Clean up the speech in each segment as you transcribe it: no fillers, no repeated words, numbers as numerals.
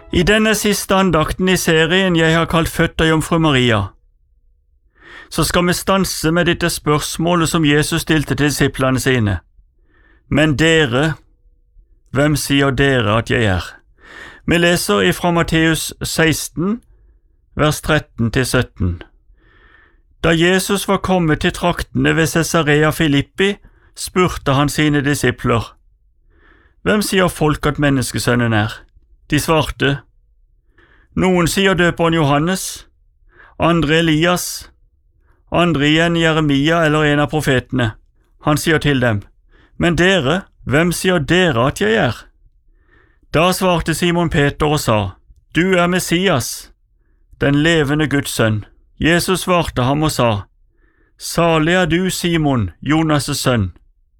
I denne siste andakten i serien jeg har kalt Født av Jomfru Maria, så skal vi stanse med dette spørsmålet som Jesus stilte til disiplene sine. Men dere, hvem sier dere at jeg er? Vi leser ifra Matteus 16, vers 13-17. Da Jesus var kommet til traktene ved Cesarea Filippi, spurte han sine disipler, «Hvem sier folk at menneskesønnen er?» De svarte, «Noen sier døperen Johannes, andre Elias, andre igjen Jeremia eller en av profetene.» Han sier til dem, «Men dere, hvem sier dere at jeg er?» Da svarte Simon Peter og sa, «Du er Messias, den levende Guds sønn.» Jesus svarte ham og sa, «Salig er du, Simon, Jonas' sønn,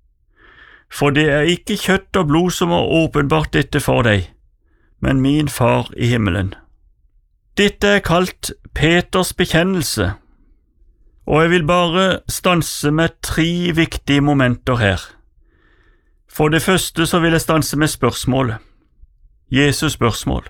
for det er ikke kjøtt og blod som har åpenbart dette for deg, men min far i himmelen.» Dette er kalt Peters bekjennelse, og jeg vil bare stanse med 3 viktige momenter her. For det første så vil jeg stanse med spørsmålet, Jesus spørsmål.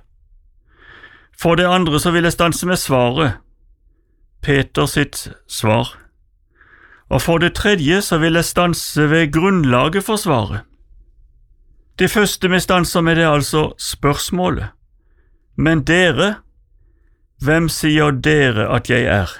For det andre så vil jeg stanse med svaret, Peters sitt svar. Og for det tredje så vil jeg stanse ved grunnlaget for svaret. Det første vi stanser med det er altså spørsmålet. Men dere, hvem sier dere at jeg er?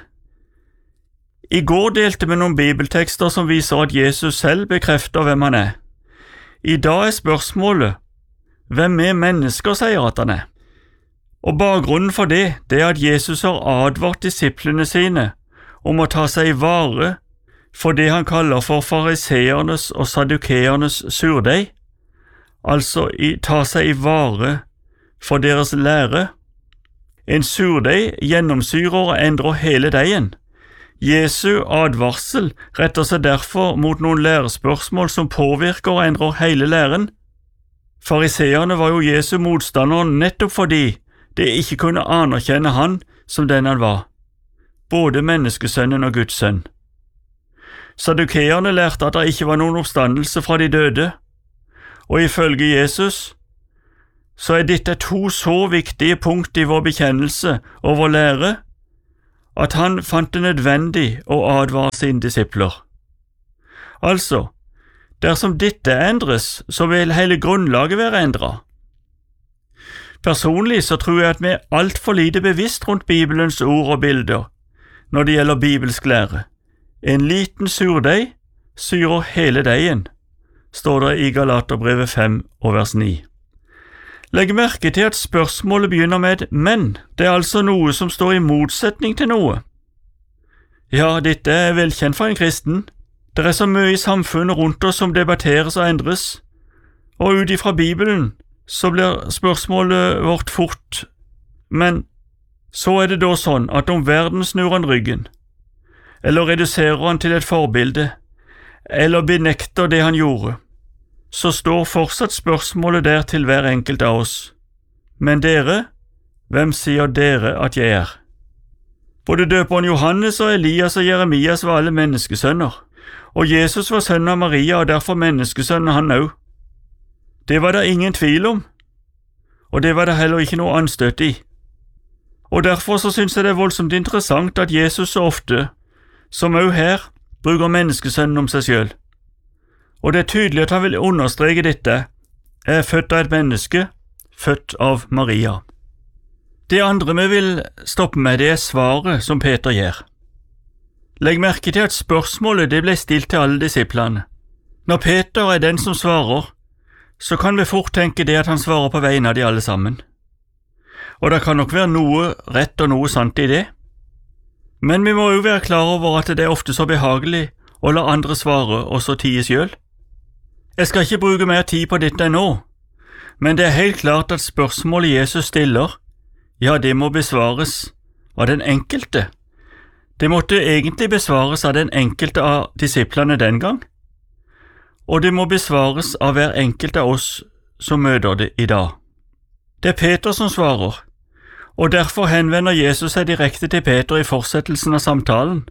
I går delte vi noen bibeltekster som viser at Jesus selv bekrefter hvem han er. I dag er spørsmålet, hvem vi mennesker sier at han er? Og bakgrunnen for det er at Jesus har advart disiplene sine om å ta seg i vare for det han kaller for fariseernes og sadukeernes surdeig, altså ta seg i vare for deres lære. En surdeig gjennomsyrer og endrer hele deigen. Jesu advarsel retter seg derfor mot noen lærespørsmål som påvirker og endrer hele læren. Fariseerne var jo Jesu motstander nettopp fordi de ikke kunne anerkjenne han som den han var, både menneskesønnen og Guds sønn. Sadukeerne lærte at det ikke var noen oppstandelse fra de døde, og ifølge Jesus så er dette 2 så viktige punkt i vår bekjennelse og vår lære, at han fant det nødvendig å advare sine disipler. Altså, dersom dette endres, så vil hele grunnlaget være endret. Personlig så tror jeg at vi er alt for lite bevisst rundt Bibelens ord og bilder når det gjelder bibelsk lære. En liten surdeig syrer hele deigen, står det i Galaterbrevet 5 og vers 9. Legg merke til at spørsmålet begynner med «men». Det er altså noe som står i motsetning til noe. Ja, dette er velkjent for en kristen. Det er så mye i samfunnet rundt oss som debatteres og endres, og ut ifra Bibelen så blir spørsmålet vårt fort. Men så er det da sånn at om verden snur han ryggen, eller reduserer han til et forbilde, eller benekter det han gjorde, så står fortsatt spørsmålet der til hver enkelt av oss. Men dere, hvem sier dere at jeg er? Både døperen Johannes og Elias og Jeremias var alle menneskesønner, og Jesus var sønn av Maria og derfor menneskesønn han også. Det var det ingen tvil om, og det var det heller ikke noe anstøt i. Og derfor så synes jeg det er voldsomt interessant at Jesus så ofte, som også her, bruker menneskesønnen om seg selv. Og det er tydelig at han vil understreke dette, er født av et menneske, født av Maria. Det andre vi vil stoppe med, det er svaret som Peter gir. Legg merke til at spørsmålet det ble stilt til alle disiplene. Når Peter er den som svarer, så kan vi fort tenke det at han svarer på vegne av de alle sammen. Og det kan nok være noe rett og noe sant i det. Men vi må jo være klar over at det er ofte så behagelig å la andre svare og så tie selv. Jeg skal ikke bruke mer tid på dette nå, men det er helt klart at spørsmålet Jesus stiller, ja, det må besvares av den enkelte. Det måtte egentlig besvares av den enkelte av disiplene den gang, og det må besvares av hver enkelt av oss som møter det i dag. Det er Peter som svarer, og derfor henvender Jesus seg direkte til Peter i fortsettelsen av samtalen,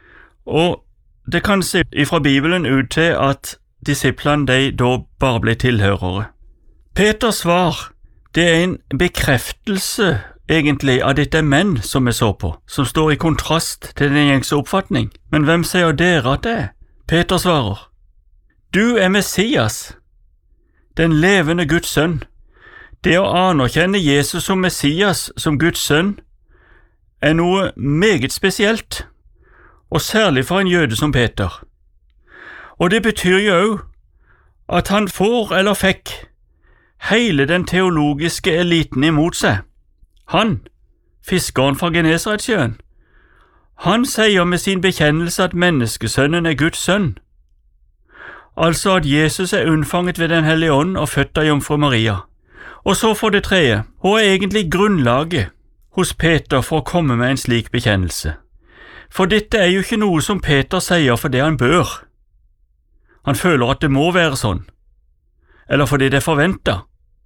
og det kan se fra Bibelen ut til at disiplene de da bare ble tilhørere. Peters svar Det en bekreftelse, egentlig, av dette menn som vi så på, som står i kontrast til den gjengse oppfatning. Men hvem sier dere at det er? Peter svarer, du er Messias, den levende Guds sønn. Det å anerkjenne Jesus som Messias, som Guds sønn, er noe meget spesielt, og særlig for en jøde som Peter. Og det betyr jo også at han får eller fikk hele den teologiske eliten imot seg. Han, fiskeren fra Genesaretsjøen, han sier med sin bekjennelse at menneskesønnen er Guds sønn, altså at Jesus er unnfanget ved den hellige ånd og født av jomfru Maria. Og så for det tredje, hva er egentlig grunnlaget hos Peter for å komme med en slik bekjennelse? For dette er jo ikke noe som Peter sier fordi han bør. Han føler at det må være sånn, eller fordi det er forventet.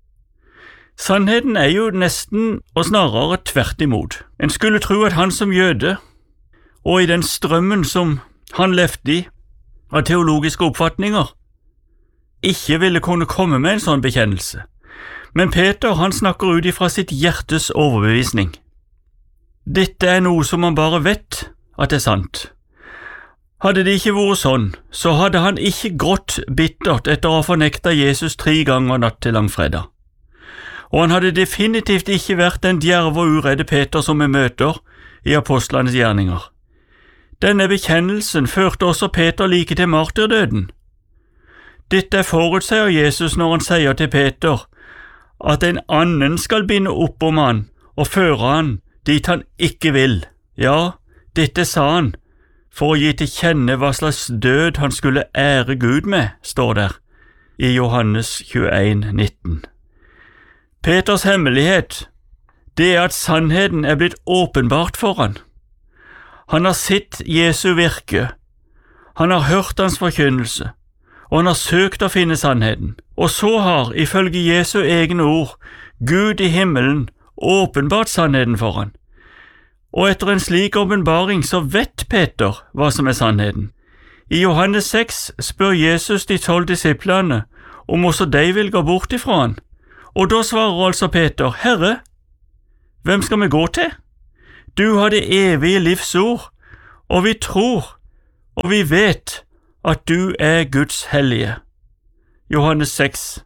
Sannheten er jo nesten og snarere tvert imot. En skulle tro at han som jøde, og i den strømmen som han levde i, av teologiske oppfatninger, ikke ville kunne komme med en sånn bekjennelse. Men Peter, han snakker ut ifra sitt hjertes overbevisning. Dette er noe som han bare vet at det er sant. Hadde det ikke vært sånn, så hadde han ikke grått bittert etter å ha fornektet Jesus 3 ganger natt til langfredag. Og han hadde definitivt ikke vært den djerve og uredde Peter som vi møter i apostlenes gjerninger. Denne bekjennelsen førte også Peter like til martyrdøden. Dette forutsier Jesus når han sier til Peter at en annen skal binde opp om han og føre han dit han ikke vil. Ja, dette sa han for å gi til kjenne hva slags død han skulle ære Gud med, står der i Johannes 21:19. Peters hemmelighet, det er at sannheten er blitt åpenbart for han. Han har sett Jesu virke, han har hørt hans forkynnelse, og han har søkt å finne sannheten. Og så har, ifølge Jesu egne ord, Gud i himmelen åpenbart sannheten for han. Og etter en slik åpenbaring så vet Peter hva som er sannheten. I Johannes 6 spør Jesus de 12 disiplene om også de vil gå bort ifra han. Og da svarer altså Peter, Herre, hvem skal vi gå til? Du har det evige livs ord, og vi tror, og vi vet at du er Guds hellige. Johannes 6,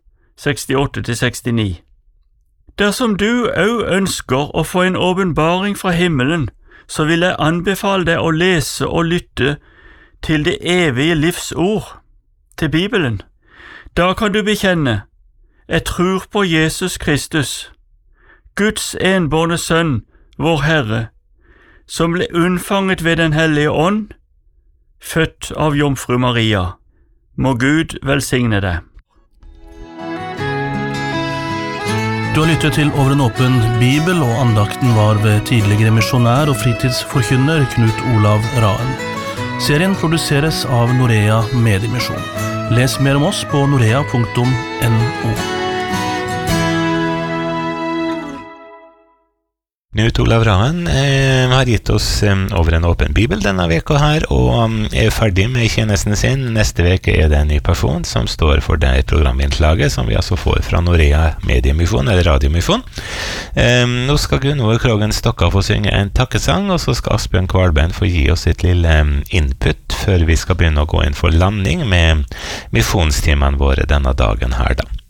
68-69. Dersom du også ønsker å få en åpenbaring fra himmelen, så vil jeg anbefale deg å lese og lytte til det evige livs ord, til Bibelen. Da kan du bekjenne, jeg tror på Jesus Kristus, Guds enbårne sønn, vår Herre, som ble unnfanget ved den hellige ånd, født av jomfru Maria. Må Gud velsigne deg. Du har lyttet til Over en åpen bibel, og andakten var ved tidligere misjonær og fritidsforkynner Knut Olav Raen. Serien produseres av Norea Mediemisjon. Les mer om oss på norea.no. Knut Olav Raen har gitt oss Over en åpen bibel denne veka her, og er ferdig med tjenesten sin. Neste veke er det en ny person som står for det programinnslaget som vi altså får fra Norea Mediemisjon, eller Radiomisjon. Nå skal Gunvor Krogen Stokka få synge en takkesang, og så skal Asbjørn Kvalbein få gi oss et lille input før vi skal begynne å gå inn for landing med misjonstimene våre denne dagen her da.